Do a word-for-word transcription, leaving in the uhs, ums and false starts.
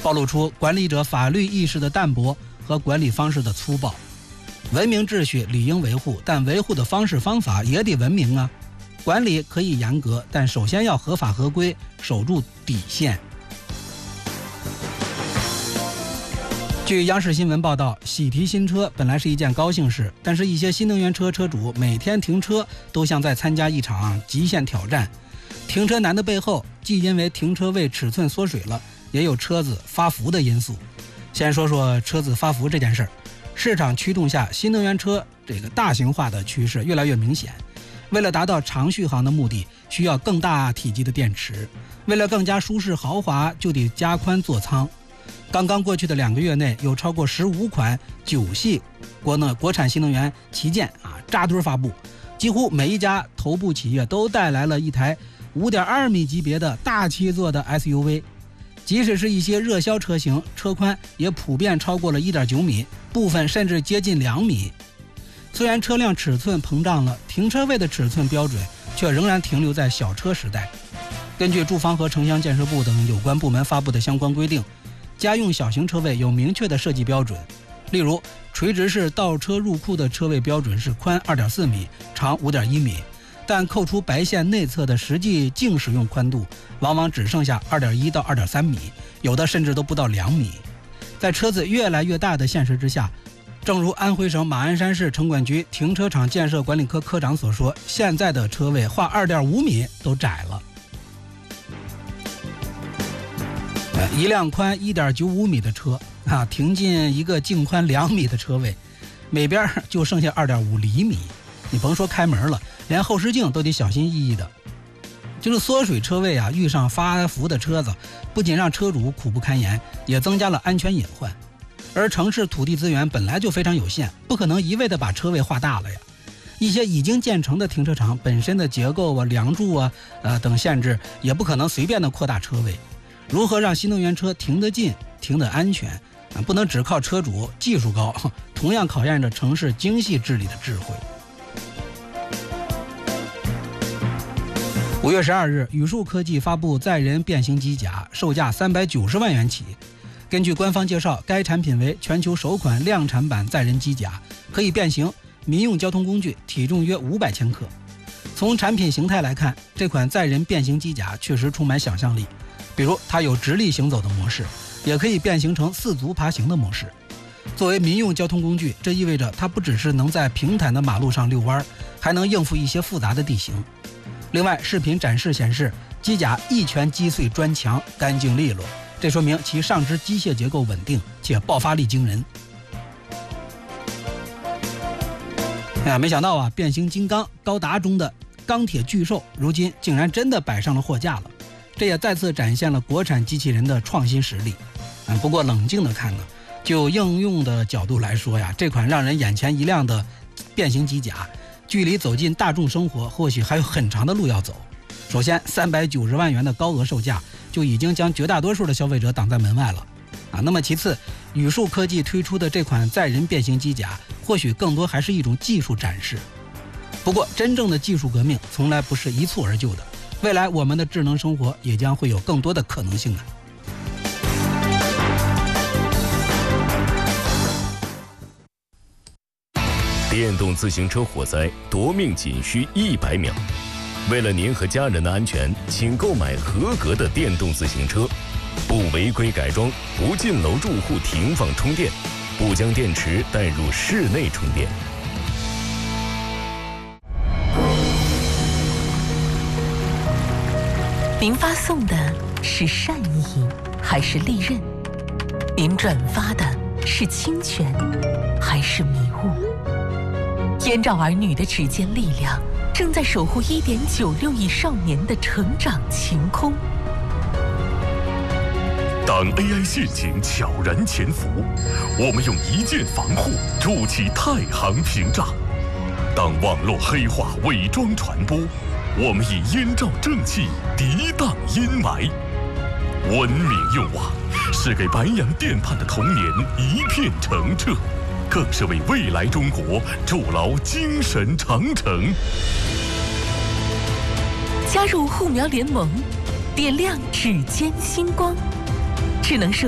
暴露出管理者法律意识的淡薄和管理方式的粗暴。文明秩序理应维护，但维护的方式方法也得文明啊。管理可以严格，但首先要合法合规，守住底线。据央视新闻报道，喜提新车本来是一件高兴事，但是一些新能源车车主每天停车都像在参加一场极限挑战。停车难的背后，既因为停车位尺寸缩水了，也有车子发福的因素。先说说车子发福这件事儿。市场驱动下，新能源车这个大型化的趋势越来越明显。为了达到长续航的目的，需要更大体积的电池；为了更加舒适豪华，就得加宽座舱。刚刚过去的两个月内，有超过十五款九系国内国产新能源旗舰啊扎堆发布，几乎每一家头部企业都带来了一台 五点二米级别的大七座的 S U V。即使是一些热销车型，车宽也普遍超过了 一点九米，部分甚至接近两米。虽然车辆尺寸膨胀了，停车位的尺寸标准却仍然停留在小车时代。根据住房和城乡建设部等有关部门发布的相关规定，家用小型车位有明确的设计标准。例如，垂直式倒车入库的车位标准是宽 二点四米，长 五点一米。但扣除白线内侧的实际净使用宽度，往往只剩下 二点一到二点三米，有的甚至都不到两米。在车子越来越大的现实之下，正如安徽省马鞍山市城管局停车场建设管理科科长所说，现在的车位画 二点五米都窄了。一辆宽 一点九五米的车啊，停进一个净宽两米的车位，每边就剩下 二点五厘米。你甭说开门了，连后视镜都得小心翼翼的。就是缩水车位啊，遇上发福的车子，不仅让车主苦不堪言，也增加了安全隐患。而城市土地资源本来就非常有限，不可能一味的把车位画大了呀。一些已经建成的停车场本身的结构啊、梁柱啊、呃等限制，也不可能随便的扩大车位。如何让新能源车停得近、停得安全啊？不能只靠车主技术高，同样考验着城市精细治理的智慧。五月十二日，宇树科技发布载人变形机甲，售价三百九十万元起。根据官方介绍，该产品为全球首款量产版载人机甲，可以变形，民用交通工具，体重约五百千克。从产品形态来看，这款载人变形机甲确实充满想象力。比如，它有直立行走的模式，也可以变形成四足爬行的模式。作为民用交通工具，这意味着它不只是能在平坦的马路上遛弯，还能应付一些复杂的地形。另外，视频展示显示，机甲一拳击碎砖墙，干净利落，这说明其上肢机械结构稳定且爆发力惊人。哎呀，没想到啊，变形金刚高达中的钢铁巨兽，如今竟然真的摆上了货架了，这也再次展现了国产机器人的创新实力。嗯，不过冷静的看呢，就应用的角度来说呀，这款让人眼前一亮的变形机甲，距离走进大众生活或许还有很长的路要走。首先，三百九十万元的高额售价就已经将绝大多数的消费者挡在门外了啊。那么其次，宇树科技推出的这款载人变形机甲，或许更多还是一种技术展示。不过，真正的技术革命从来不是一蹴而就的，未来我们的智能生活也将会有更多的可能性的。 电动自行车火灾夺命仅需一百秒。为了您和家人的安全，请购买合格的电动自行车，不违规改装，不进楼住户停放充电，不将电池带入室内充电。 您发送的是善意还是利刃？您转发的是侵权还是迷雾？燕赵儿女的指尖力量正在守护 一点九六亿少年的成长晴空。 当 A I 陷阱悄然潜伏，我们用一键防护筑起太行屏障；当网络黑化伪装传播，我们以燕赵正气涤荡阴霾。文明用网是给白洋淀畔的童年一片澄澈，更是为未来中国筑牢精神长城。 加入护苗联盟，点亮指尖星光，智能社